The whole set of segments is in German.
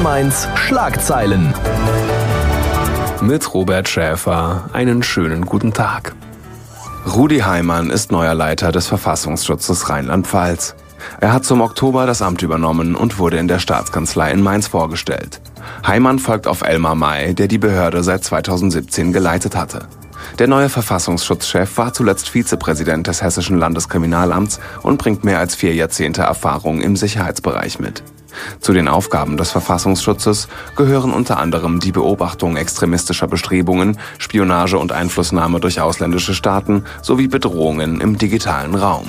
Mainz Schlagzeilen. Mit Robert Schäfer einen schönen guten Tag. Rudi Heimann ist neuer Leiter des Verfassungsschutzes Rheinland-Pfalz. Er hat zum Oktober das Amt übernommen und wurde in der Staatskanzlei in Mainz vorgestellt. Heimann folgt auf Elmar May, der die Behörde seit 2017 geleitet hatte. Der neue Verfassungsschutzchef war zuletzt Vizepräsident des Hessischen Landeskriminalamts und bringt mehr als 4 Jahrzehnte Erfahrung im Sicherheitsbereich mit. Zu den Aufgaben des Verfassungsschutzes gehören unter anderem die Beobachtung extremistischer Bestrebungen, Spionage und Einflussnahme durch ausländische Staaten sowie Bedrohungen im digitalen Raum.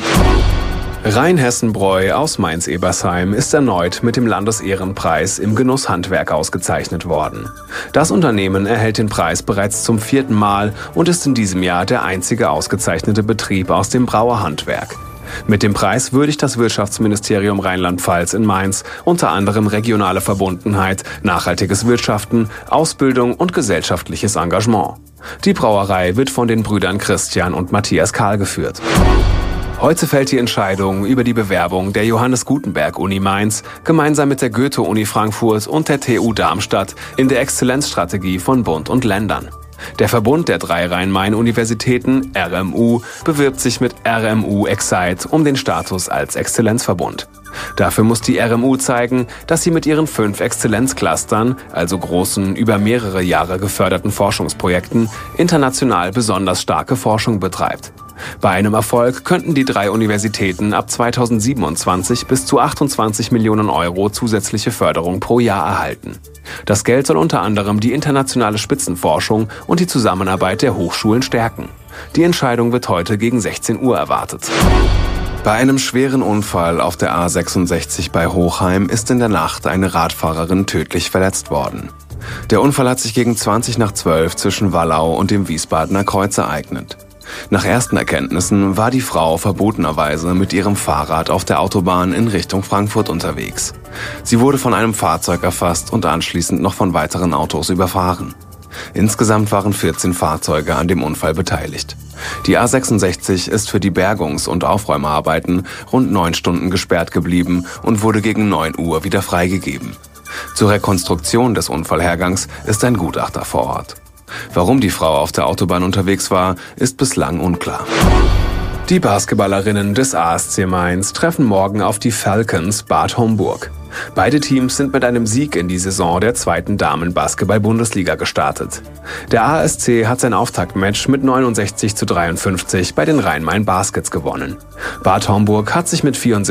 Rheinhessen-Bräu aus Mainz-Ebersheim ist erneut mit dem Landesehrenpreis im Genusshandwerk ausgezeichnet worden. Das Unternehmen erhält den Preis bereits zum 4. Mal und ist in diesem Jahr der einzige ausgezeichnete Betrieb aus dem Brauerhandwerk. Mit dem Preis würdigt das Wirtschaftsministerium Rheinland-Pfalz in Mainz unter anderem regionale Verbundenheit, nachhaltiges Wirtschaften, Ausbildung und gesellschaftliches Engagement. Die Brauerei wird von den Brüdern Christian und Matthias Kahl geführt. Heute fällt die Entscheidung über die Bewerbung der Johannes Gutenberg Uni Mainz gemeinsam mit der Goethe-Uni Frankfurt und der TU Darmstadt in der Exzellenzstrategie von Bund und Ländern. Der Verbund der 3 Rhein-Main-Universitäten, RMU, bewirbt sich mit RMU Excite um den Status als Exzellenzverbund. Dafür muss die RMU zeigen, dass sie mit ihren 5 Exzellenzclustern, also großen, über mehrere Jahre geförderten Forschungsprojekten, international besonders starke Forschung betreibt. Bei einem Erfolg könnten die 3 Universitäten ab 2027 bis zu 28 Millionen Euro zusätzliche Förderung pro Jahr erhalten. Das Geld soll unter anderem die internationale Spitzenforschung und die Zusammenarbeit der Hochschulen stärken. Die Entscheidung wird heute gegen 16 Uhr erwartet. Bei einem schweren Unfall auf der A66 bei Hochheim ist in der Nacht eine Radfahrerin tödlich verletzt worden. Der Unfall hat sich gegen 11:20 zwischen Wallau und dem Wiesbadener Kreuz ereignet. Nach ersten Erkenntnissen war die Frau verbotenerweise mit ihrem Fahrrad auf der Autobahn in Richtung Frankfurt unterwegs. Sie wurde von einem Fahrzeug erfasst und anschließend noch von weiteren Autos überfahren. Insgesamt waren 14 Fahrzeuge an dem Unfall beteiligt. Die A66 ist für die Bergungs- und Aufräumarbeiten rund 9 Stunden gesperrt geblieben und wurde gegen 9 Uhr wieder freigegeben. Zur Rekonstruktion des Unfallhergangs ist ein Gutachter vor Ort. Warum die Frau auf der Autobahn unterwegs war, ist bislang unklar. Die Basketballerinnen des ASC Mainz treffen morgen auf die Falcons Bad Homburg. Beide Teams sind mit einem Sieg in die Saison der 2. Damen-Basketball-Bundesliga gestartet. Der ASC hat sein Auftaktmatch mit 69:53 bei den Rhein-Main Baskets gewonnen. Bad Homburg hat sich mit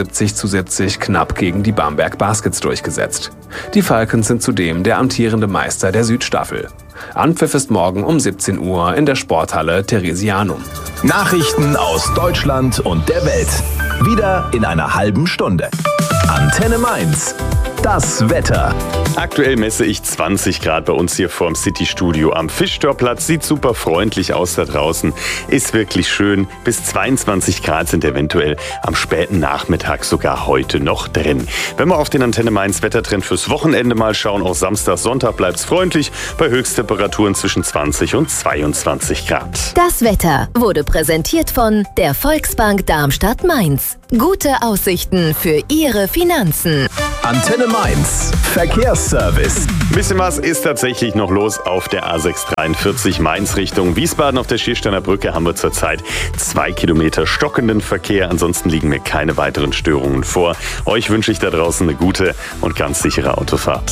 74:70 knapp gegen die Bamberg Baskets durchgesetzt. Die Falcons sind zudem der amtierende Meister der Südstaffel. Anpfiff ist morgen um 17 Uhr in der Sporthalle Theresianum. Nachrichten aus Deutschland und der Welt. Wieder in einer halben Stunde. Antenne Mainz. Das Wetter. Aktuell messe ich 20 Grad bei uns hier vorm City-Studio am Fischtorplatz. Sieht super freundlich aus da draußen. Ist wirklich schön. Bis 22 Grad sind eventuell am späten Nachmittag sogar heute noch drin. Wenn wir auf den Antenne Mainz Wettertrend fürs Wochenende mal schauen, auch Samstag, Sonntag bleibt's freundlich bei Höchsttemperaturen zwischen 20 und 22 Grad. Das Wetter wurde präsentiert von der Volksbank Darmstadt-Mainz. Gute Aussichten für Ihre Finanzen. Antenne Mainz. Verkehrsservice. Ein bisschen was ist tatsächlich noch los auf der A643 Mainz Richtung Wiesbaden. Auf der Schiersteiner Brücke haben wir zurzeit 2 Kilometer stockenden Verkehr. Ansonsten liegen mir keine weiteren Störungen vor. Euch wünsche ich da draußen eine gute und ganz sichere Autofahrt.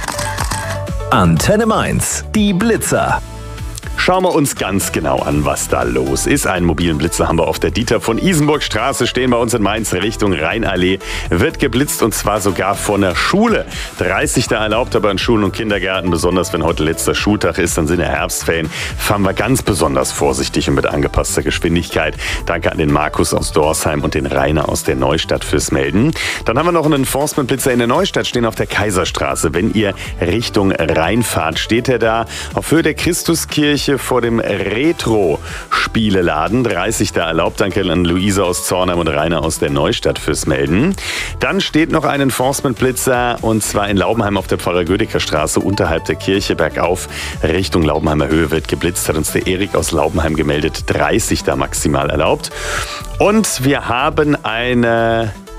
Antenne Mainz. Die Blitzer. Schauen wir uns ganz genau an, was da los ist. Einen mobilen Blitzer haben wir auf der Dieter von Isenburg Straße stehen bei uns in Mainz Richtung Rheinallee. Wird geblitzt und zwar sogar von der Schule. 30 da erlaubt, aber in Schulen und Kindergärten, besonders wenn heute letzter Schultag ist, dann sind ja Herbstferien, fahren wir ganz besonders vorsichtig und mit angepasster Geschwindigkeit. Danke an den Markus aus Dorsheim und den Rainer aus der Neustadt fürs Melden. Dann haben wir noch einen Enforcement-Blitzer in der Neustadt stehen auf der Kaiserstraße. Wenn ihr Richtung Rhein fahrt, steht er da auf Höhe der Christuskirche vor dem Retro-Spieleladen. 30 da erlaubt. Danke an Luisa aus Zornheim und Rainer aus der Neustadt fürs Melden. Dann steht noch ein Enforcement-Blitzer und zwar in Laubenheim auf der Pfarrer-Gödecker-Straße unterhalb der Kirche bergauf Richtung Laubenheimer Höhe wird geblitzt. Hat uns der Erik aus Laubenheim gemeldet. 30 da maximal erlaubt. Und wir haben eine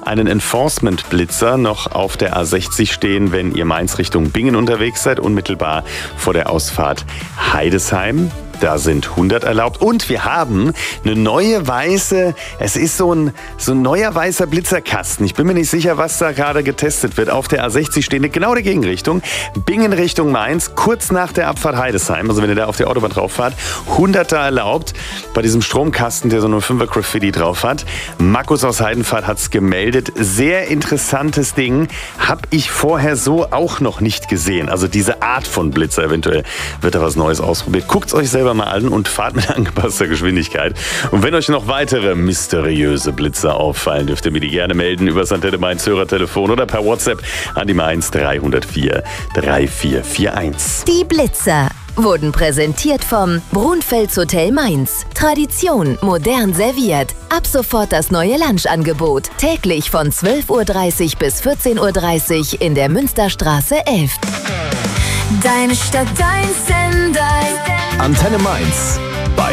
einen Enforcement-Blitzer noch auf der A60 stehen, wenn ihr Mainz Richtung Bingen unterwegs seid, unmittelbar vor der Ausfahrt Heidesheim. Da sind 100 erlaubt. Und wir haben eine neue weiße, es ist so ein neuer weißer Blitzerkasten. Ich bin mir nicht sicher, was da gerade getestet wird. Auf der A60 stehen genau die Gegenrichtung. Bingen Richtung Mainz, kurz nach der Abfahrt Heidesheim. Also wenn ihr da auf die Autobahn drauf fahrt, 100er erlaubt. Bei diesem Stromkasten, der so eine 5er Graffiti drauf hat. Markus aus Heidenfahrt hat es gemeldet. Sehr interessantes Ding. Habe ich vorher so auch noch nicht gesehen. Also diese Art von Blitzer. Eventuell wird da was Neues ausprobiert. Guckt es euch selber mal an und fahrt mit angepasster Geschwindigkeit. Und wenn euch noch weitere mysteriöse Blitzer auffallen, dürft ihr mir die gerne melden über das Antenne Mainz Hörertelefon oder per WhatsApp an die Mainz 304 3441. Die Blitzer wurden präsentiert vom Brunfels Hotel Mainz. Tradition modern serviert. Ab sofort das neue Lunchangebot. Täglich von 12:30 Uhr bis 14:30 Uhr in der Münsterstraße 11. Deine Stadt, dein Sender. Antenne Mainz.